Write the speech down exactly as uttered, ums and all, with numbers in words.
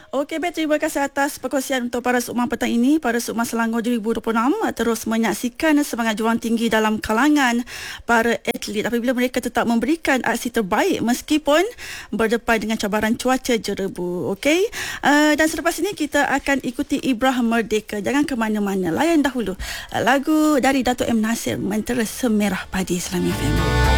Okey, baik, terima kasih atas perkongsian untuk para sukma petang ini. Para sukma Selangor dua ribu dua puluh enam terus menyaksikan semangat juang tinggi dalam kalangan para atlet apabila mereka tetap memberikan aksi terbaik meskipun berdepan dengan cabaran cuaca jerebu. Okey, uh, dan selepas ini kita akan ikuti Ibrah Merdeka. Jangan ke mana-mana, layan dahulu lagu dari Dato' M. Nasir, Mentera Semerah Padi Islam F M.